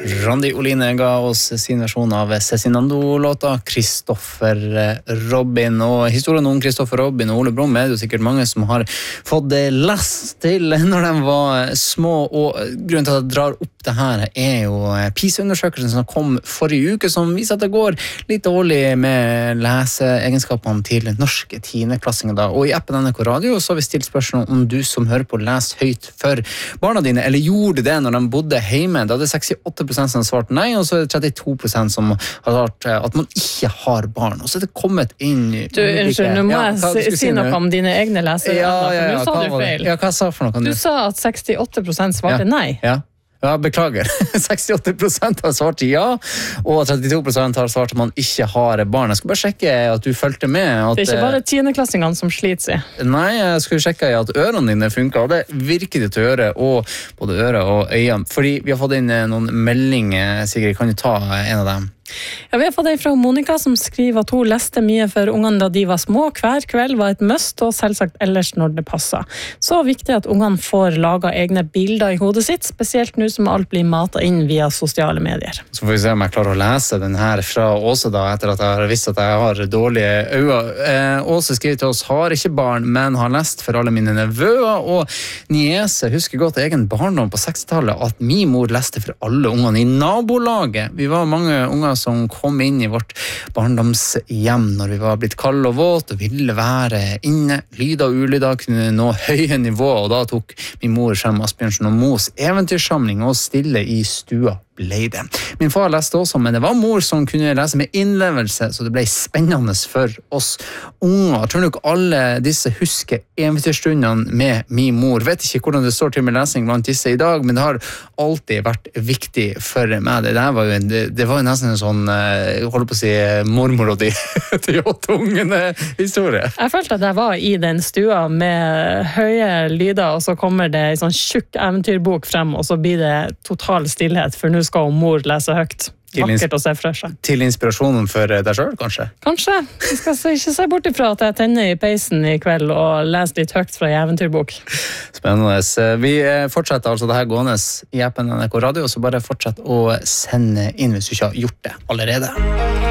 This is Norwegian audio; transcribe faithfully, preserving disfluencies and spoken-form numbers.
Randi Oline ga oss sin versjon av Cezinando-låta Kristoffer Robin, og historien om Kristoffer Robin og Ole Brumm er det jo sikkert mange som har fått last til når de var små, og grunnen til at jeg drar opp det her er jo PISA-undersøkelsen som kom forrige uke, som viser at det går litt dårlig med leseegenskapene til norske tiendeklassinger da, og i appen N R K Radio så har vi stilt spørsmål om du som hører på les høyt for barna dine, eller gjorde det når de bodde hjemme. Da hadde sekstiåtte prosent som svarte nei, og så er det trettito prosent som har svart at man ikke har barn. Og så er det kommet inn... Du, unnskyld, nå må jeg ja, si, si noe om dine egne leser. Ja, ja, ja, nå sa du feil. Ja, hva sa for noe? Du sa at sekstiåtte prosent svarte ja. nei. Ja. Ja, beklager. sekstiåtte prosent har svart ja, og trettito prosent har svart at man ikke har barn. Jeg skulle bare sjekke at du følte med. At, det er ikke bare tiendeklassingene som sliter seg. Nei, jeg skulle sjekke at ørene dine funker, og det virker det til å gjøre, og både øre og øyne. Fordi vi har fått inn noen meldinger, Sigrid, kan du ta en av dem? Ja, vi har fått en fra Monika som skriver at hun leste mye for ungene da de var små. Hver kveld var et must, og selvsagt ellers når det passet. Så viktig at ungene får laget egne bilder i hodet sitt, spesielt nå som alt blir matet inn via sosiale medier. Så får vi se om jeg klarer å lese den her fra Åse da, etter at jeg har visst at jeg har dårlige øyne. Eh, Åse skriver til oss, har ikke barn, men har lest for alle mine nevøer, og niese husker godt egen barndom på sekstitallet at min mor leste for alle ungene i nabolaget. Vi var mange unger som kom inn i vårt barndomshjem når vi var blitt kald og våt og ville være inne. Lyder og ulyder kunne nå høye nivå, og da tok min mor frem Asbjørnsen og Mos eventyrsamling og stille i stua ble det. Min far leste også, men det var mor som kunne lese med innlevelse, så det ble spennende for oss unger. Jeg tror nok alle disse husker eventyrstundene med min mor. Vet ikke hvordan det står til med lesing blant disse i dag, men det har alltid vært viktig for meg. Det, der var, jo en, det, det var jo nesten en sånn, jeg holder på å si, mormor og de, de åtte ungene historie. Jeg følte at jeg var i den stua med høye lyder, og så kommer det en sånn tjukk eventyrbok frem, og så blir det total stillhet, for nå skal mor lese høyt. Vakkert å se fra seg. Til inspirasjonen for deg selv, kanskje? Kanskje. Jeg skal ikke se bort ifra at jeg tenner i peisen i kveld og leser litt høyt fra en eventyrbok. Spennende. Vi fortsetter altså det her gående i appen N R K Radio, så bare fortsett å sende inn hvis du ikke har gjort det allerede.